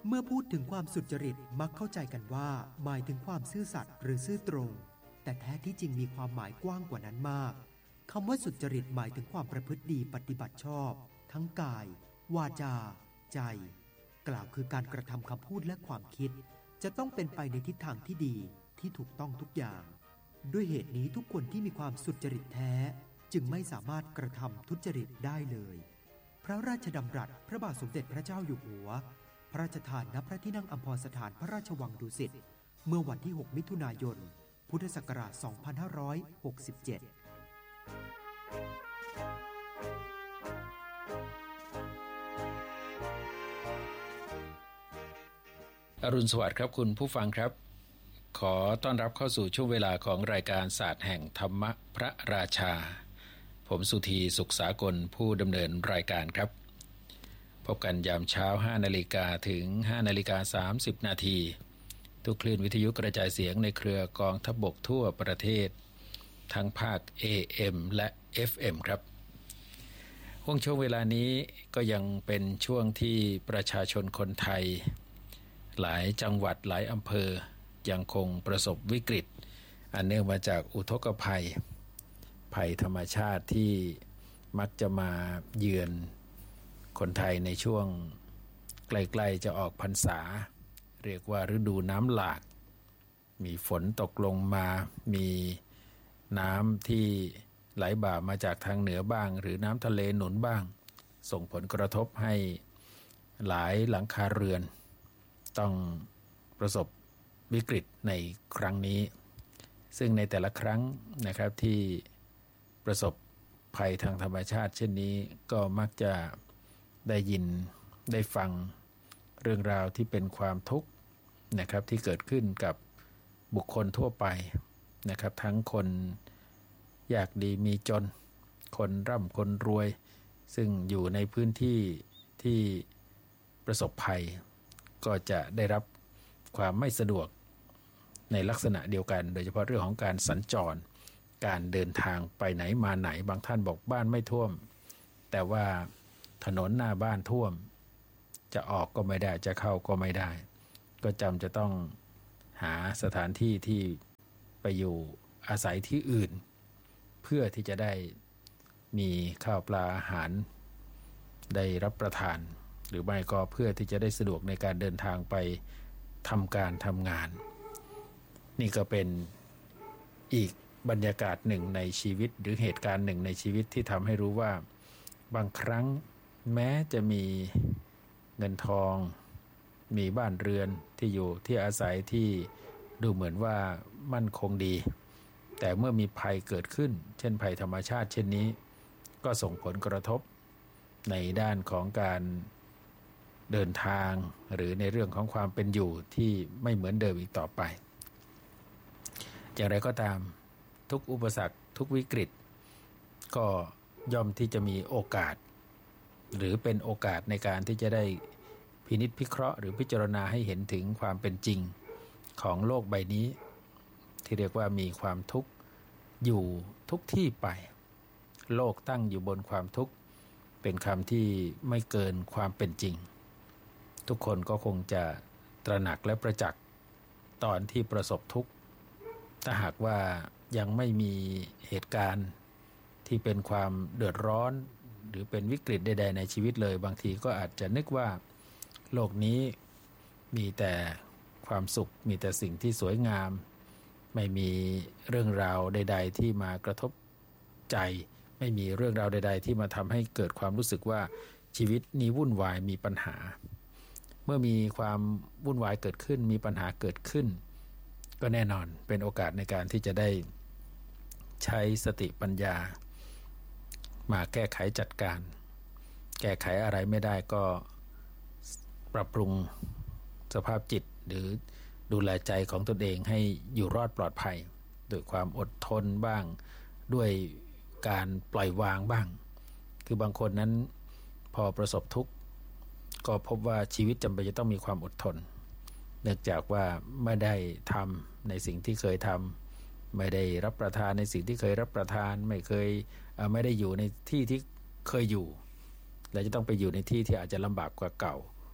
เมื่อพูดถึงความสุจริตมักเข้าใจกันว่าหมายถึงความซื่อสัตย์หรือซื่อตรงแต่แท้ที่จริงมีความหมายกว้างกว่านั้นมากคำว่าสุจริตหมายถึงความประพฤติดีปฏิบัติชอบทั้งกายวาจาใจกล่าวคือการกระทำคำพูดและความคิดจะต้องเป็นไปในทิศทางที่ดีที่ถูกต้องทุกอย่างด้วยเหตุนี้ทุกคนที่มีความสุจริตแท้จึงไม่สามารถกระทำทุจริตได้เลยพระราชดำรัสพระบาทสมเด็จพระเจ้าอยู่หัวพระราชทานณพระที่นั่งอัมพรสถานพระราชวังดุสิตเมื่อวันที่6มิถุนายนพุทธศักราช2567 อรุณสวัสดิ์ครับคุณผู้ฟังครับขอต้อนรับเข้าสู่ช่วงเวลาของรายการศาสตร์แห่งธรรมะพระราชาผมสุธีสุขสากลผู้ดำเนินรายการครับพบกันยามเช้า 5 นาฬิกาถึง 5 นาฬิกา 30 นาทีทุกคลื่นวิทยุกระจายเสียงในเครือกองทัพบกทั่วประเทศทั้งภาค AM และ FM ครับช่วงเวลานี้ก็ยังเป็นช่วงที่ประชาชนคนไทยหลายจังหวัดหลายอำเภอยังคงประสบวิกฤตอันเนื่องมาจากอุทกภัยภัยธรรมชาติที่มักจะมาเยือนคนไทยในช่วงใกล้ๆจะออกพรรษาเรียกว่าฤดูน้ำหลากมีฝนตกลงมามีน้ำที่ไหลบ่ามาจากทางเหนือบ้างหรือน้ำทะเลหนุนบ้างส่งผลกระทบให้หลายหลังคาเรือนต้องประสบวิกฤตในครั้งนี้ซึ่งในแต่ละครั้งนะครับที่ประสบภัยทางธรรมชาติเช่นนี้ก็มักจะได้ยินได้ฟังเรื่องราวที่เป็นความทุกข์นะครับที่เกิดขึ้นกับบุคคลทั่วไปนะครับทั้งคนยากดีมีจนคนร่ำคนรวยซึ่งอยู่ในพื้นที่ที่ประสบภัยก็จะได้รับความไม่สะดวกในลักษณะเดียวกันโดยเฉพาะเรื่องของการสัญจรการเดินทางไปไหนมาไหนบางท่านบอกบ้านไม่ท่วมแต่ว่าถนนหน้าบ้านท่วมจะออกก็ไม่ได้จะเข้าก็ไม่ได้ก็จะต้องหาสถานที่ที่ไปอยู่อาศัยที่อื่นเพื่อที่จะได้มีข้าวปลาอาหารได้รับประทานหรือไม่ก็เพื่อที่จะได้สะดวกในการเดินทางไปทำการทำงานนี่ก็เป็นอีกบรรยากาศหนึ่งในชีวิตหรือเหตุการณ์หนึ่งในชีวิตที่ทำให้รู้ว่าบางครั้งแม้จะมีเงินทองมีบ้านเรือนที่อยู่ที่อาศัยที่ดูเหมือนว่ามั่นคงดีแต่เมื่อมีภัยเกิดขึ้นเช่นภัยธรรมชาติเช่นนี้ก็ส่งผลกระทบในด้านของการเดินทางหรือในเรื่องของความเป็นอยู่ที่ไม่เหมือนเดิมอีกต่อไปอย่างไรก็ตามทุกอุปสรรคทุกวิกฤตก็ย่อมที่จะมีโอกาสหรือเป็นโอกาสในการที่จะได้พินิจพิเคราะห์หรือพิจารณาให้เห็นถึงความเป็นจริงของโลกใบนี้ที่เรียกว่ามีความทุกข์อยู่ทุกที่ไปโลกตั้งอยู่บนความทุกข์เป็นคำที่ไม่เกินความเป็นจริงทุกคนก็คงจะตระหนักและประจักษ์ตอนที่ประสบทุกข์ถ้าหากว่ายังไม่มีเหตุการณ์ที่เป็นความเดือดร้อนหรือเป็นวิกฤตใดๆในชีวิตเลยบางทีก็อาจจะนึกว่าโลกนี้มีแต่ความสุขมีแต่สิ่งที่สวยงามไม่มีเรื่องราวใดๆที่มากระทบใจไม่มีเรื่องราวใดๆที่มาทำให้เกิดความรู้สึกว่าชีวิตนี้วุ่นวายมีปัญหาเมื่อมีความวุ่นวายเกิดขึ้นมีปัญหาเกิดขึ้นก็แน่นอนเป็นโอกาสในการที่จะได้ใช้สติปัญญามาแก้ไขจัดการแก้ไขอะไรไม่ได้ก็ปรับปรุงสภาพจิตหรือดูแลใจของตนเองให้อยู่รอดปลอดภัยด้วยความอดทนบ้างด้วยการปล่อยวางบ้างคือบางคนนั้นพอประสบทุกข์ก็พบว่าชีวิตจำเป็นจะต้องมีความอดทนเนื่องจากว่าไม่ได้ทำในสิ่งที่เคยทำไม่ได้รับประทานในสิ่งที่เคยรับประทานไม่ได้อยู่ในที่ที่เคยอยู่และจะต้องไปอยู่ในที่ที่อาจจะลำบากกว่าเก่า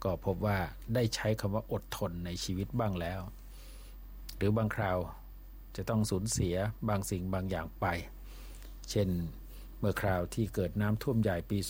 ก็พบว่าได้ใช้คำว่าอดทนในชีวิตบ้างแล้วหรือบางคราวจะต้องสูญเสียบางสิ่งบางอย่างไปเช่นเมื่อคราวที่เกิดน้ำท่วมใหญ่ปี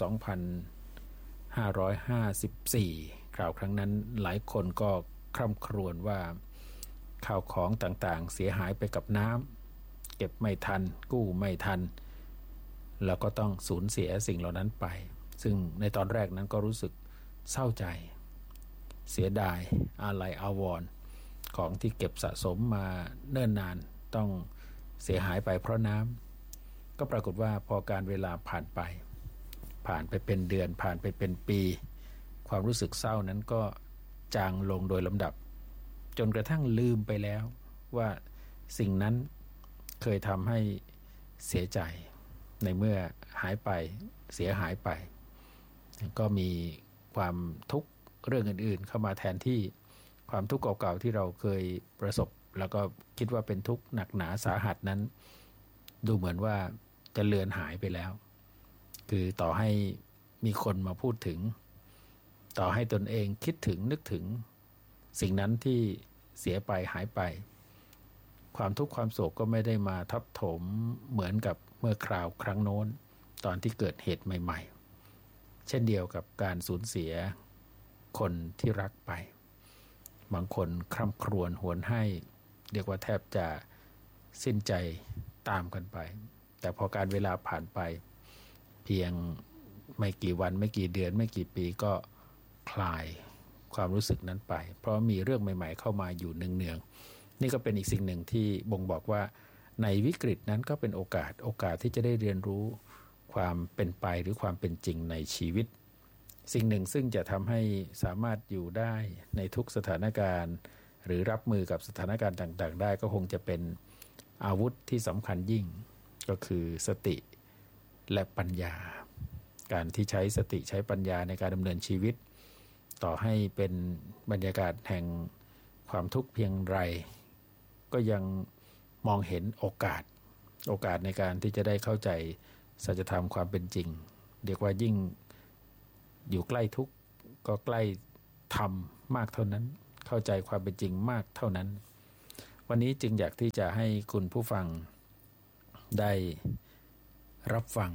2554คราวครั้งนั้นหลายคนก็คร่ำครวญว่าข้าวของต่างๆเสียหายไปกับน้ำเก็บไม่ทันกู้ไม่ทันแล้วก็ต้องสูญเสียสิ่งเหล่านั้นไปซึ่งในตอนแรกนั้นก็รู้สึกเศร้าใจเสียดายอาลัยอาวรณ์ของที่เก็บสะสมมาเนิ่นนานต้องเสียหายไปเพราะน้ำก็ปรากฏว่าพอการเวลาผ่านไปเป็นเดือนผ่านไปเป็นปีความรู้สึกเศร้านั้นก็จางลงโดยลำดับจนกระทั่งลืมไปแล้วว่าสิ่งนั้นเคยทำให้เสียใจในเมื่อหายไปเสียหายไปก็มีความทุกข์เรื่องอื่นๆเข้ามาแทนที่ความทุกข์เก่าๆที่เราเคยประสบแล้วก็คิดว่าเป็นทุกข์หนักหนาสาหัสนั้นดูเหมือนว่าจะเลือนหายไปแล้วคือต่อให้มีคนมาพูดถึงต่อให้ตนเองคิดถึงนึกถึงสิ่งนั้นที่เสียไปหายไปความทุกข์ความโศกก็ไม่ได้มาทับถมเหมือนกับเมื่อคราวครั้งโน้นตอนที่เกิดเหตุใหม่ๆเช่นเดียวกับการสูญเสียคนที่รักไปบางคนคร่ำครวญหวนให้เรียกว่าแทบจะสิ้นใจตามกันไปแต่พอการเวลาผ่านไปเพียงไม่กี่วันไม่กี่เดือนไม่กี่ปีก็คลายความรู้สึกนั้นไปเพราะมีเรื่องใหม่ๆเข้ามาอยู่เนืองๆนี่ก็เป็นอีกสิ่งหนึ่งที่บ่งบอกว่าในวิกฤตนั้นก็เป็นโอกาสที่จะได้เรียนรู้ความเป็นไปหรือความเป็นจริงในชีวิตสิ่งหนึ่งซึ่งจะทำให้สามารถอยู่ได้ในทุกสถานการณ์หรือรับมือกับสถานการณ์ต่างๆได้ก็คงจะเป็นอาวุธที่สำคัญยิ่งก็คือสติและปัญญาการที่ใช้สติใช้ปัญญาในการดำเนินชีวิตต่อให้เป็นบรรยากาศแห่งความทุกข์เพียงไรก็ยังมองเห็นโอกาสในการที่จะได้เข้าใจสัจธรรมความเป็นจริงเรียกว่ายิ่งอยู่ใกล้ทุกข์ก็ใกล้ธรรมมากเท่านั้นเข้าใจความเป็นจริงมากเท่านั้นวันนี้จึงอยากที่จะให้คุณผู้ฟังได้รับฟัง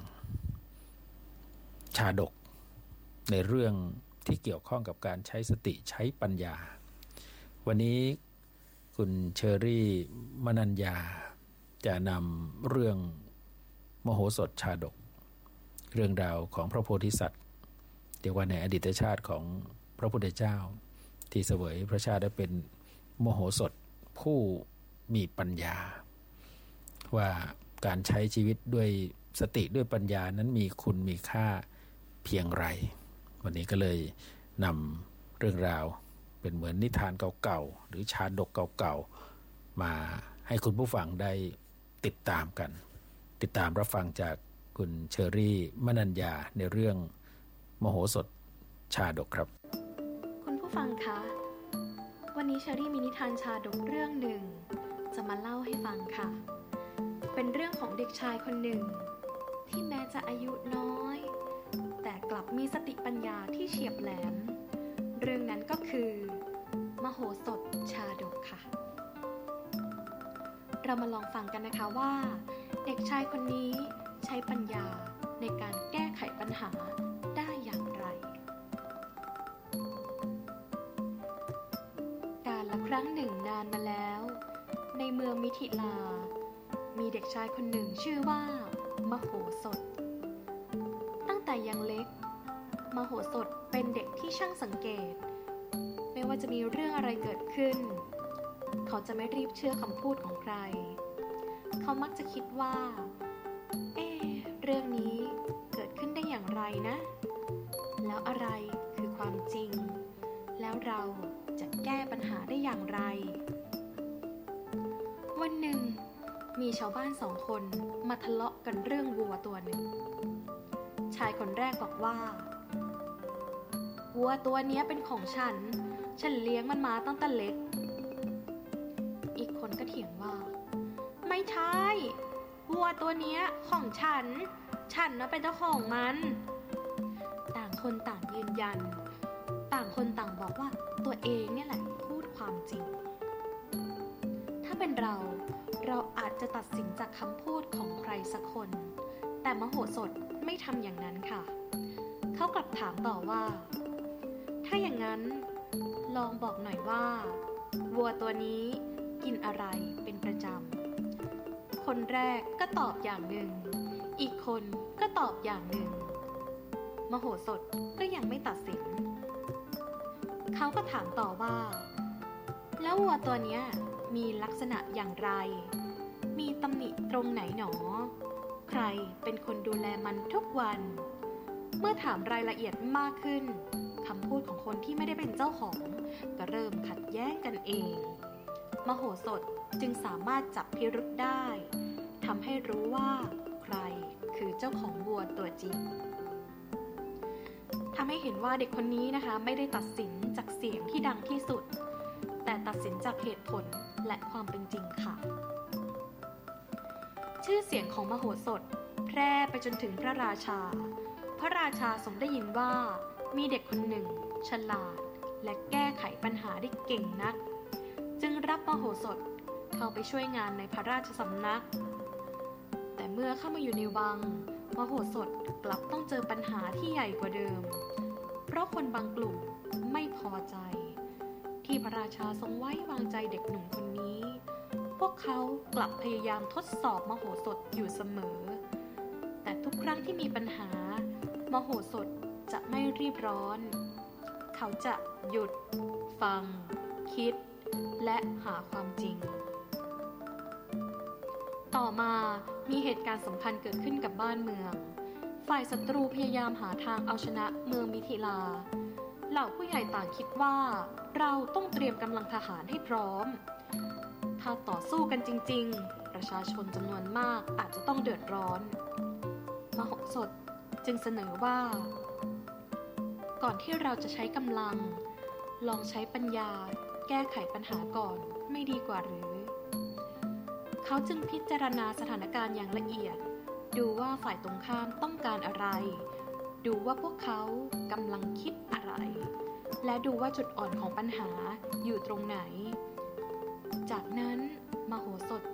ชาดกในเรื่องที่เกี่ยวข้องกับการใช้สติใช้ปัญญาวันนี้คุณเชอรี่มนัญญาจะนำเรื่องมโหสถชาดกเรื่องราวของพระโพธิสัตว์เรียกว่าในอดีตชาติของพระพุทธเจ้าที่เสวยพระชาติได้เป็นมโหสถผู้มีปัญญาว่าการใช้ชีวิตด้วยสติด้วยปัญญานั้นมีคุณมีค่าเพียงไรวันนี้ก็เลยนำเรื่องราวเป็นเหมือนนิทานเก่าๆหรือชาดกเก่าๆมาให้คุณผู้ฟังได้ติดตามกันติดตามรับฟังจากคุณเชอรี่มนัญญาในเรื่องมโหสถชาดกครับคุณผู้ฟังคะวันนี้เชอรี่มีนิทานชาดกเรื่องหนึ่งจะมาเล่าให้ฟังค่ะเป็นเรื่องของเด็กชายคนหนึ่งที่แม้จะอายุน้อยแต่กลับมีสติปัญญาที่เฉียบแหลมเรื่องนั้นก็คือมโหสถชาดกค่ะเรามาลองฟังกันนะคะว่าเด็กชายคนนี้ใช้ปัญญาในการแก้ไขปัญหาได้อย่างไรกาลครั้งหนึ่งนานมาแล้วในเมืองมิถิลามีเด็กชายคนหนึ่งชื่อว่ามโหสถตั้งแต่ยังเล็กมโหสถเป็นเด็กที่ช่างสังเกตไม่ว่าจะมีเรื่องอะไรเกิดขึ้นเขาจะไม่รีบเชื่อคำพูดของใครเขามักจะคิดว่าเรื่องนี้เกิดขึ้นได้อย่างไรนะแล้วอะไรคือความจริงแล้วเราจะแก้ปัญหาได้อย่างไรวันหนึ่งมีชาวบ้าน2 คนมาทะเลาะกันเรื่องวัวตัวหนึ่งชายคนแรกบอกว่าวัวตัวนี้เป็นของฉันเลี้ยงมันมาตั้งแต่เล็กอีกคนก็เถียงว่าไม่ใช่วัวตัวนี้ของฉันน่ะเป็นเจ้าของมันต่างคนต่างยืนยันต่างคนต่างเองเนี่ยแหละพูดความจริงถ้าเป็นเราอาจจะตัดสินจากคำพูดของใครสักคนแต่มโหสถไม่ทำอย่างนั้นค่ะเขากลับถามต่อว่าถ้าอย่างนั้นลองบอกหน่อยว่าวัวตัวนี้กินอะไรเป็นประจำคนแรกก็ตอบอย่างหนึ่งอีกคนก็ตอบอย่างหนึ่งมโหสถก็ยังไม่ตัดสินเขาก็ถามต่อว่าแล้ววัวตัวเนี้ยมีลักษณะอย่างไรมีตำหนิตรงไหนหนอใครเป็นคนดูแลมันทุกวันเมื่อถามรายละเอียดมากขึ้นคำพูดของคนที่ไม่ได้เป็นเจ้าของก็เริ่มขัดแย้งกันเองมโหสถจึงสามารถจับพิรุธได้ทำให้รู้ว่าใครคือเจ้าของวัวตัวจริงทำให้เห็นว่าเด็กคนนี้นะคะไม่ได้ตัดสินจากเสียงที่ดังที่สุดแต่ตัดสินจากเหตุผลและความเป็นจริงค่ะชื่อเสียงของมโหสถแพร่ไปจนถึงพระราชาพระราชาทรงได้ยินว่ามีเด็กคนหนึ่งฉลาดและแก้ไขปัญหาได้เก่งนักจึงรับมโหสถเข้าไปช่วยงานในพระราชสำนักแต่เมื่อเข้ามาอยู่ในวังมโหสถกลับต้องเจอปัญหาที่ใหญ่กว่าเดิมเพราะคนบางกลุ่มไม่พอใจที่พระราชาทรงไว้วางใจเด็กหนุ่มคนนี้พวกเขากลับพยายามทดสอบมโหสถอยู่เสมอแต่ทุกครั้งที่มีปัญหามโหสถจะไม่รีบร้อนเขาจะหยุดฟังคิดและหาความจริงต่อมามีเหตุการณ์สำคัญเกิดขึ้นกับบ้านเมืองฝ่ายศัตรูพยายามหาทางเอาชนะเมืองมิถิลาเหล่าผู้ใหญ่ต่างคิดว่าเราต้องเตรียมกำลังทหารให้พร้อมถ้าต่อสู้กันจริงๆประชาชนจำนวนมากอาจจะต้องเดือดร้อนมโหสถจึงเสนอว่าก่อนที่เราจะใช้กำลังลองใช้ปัญญาแก้ไขปัญหาก่อนไม่ดีกว่าหรือเขาจึงพิจารณาสถานการณ์อย่างละเอียดดูว่าฝ่ายตรงข้ามต้องการอะไรดูว่าพวกเขากำลังคิดอะไรและดูว่าจุดอ่อนของปัญหาอยู่ตรงไหนจากนั้นมโหสถ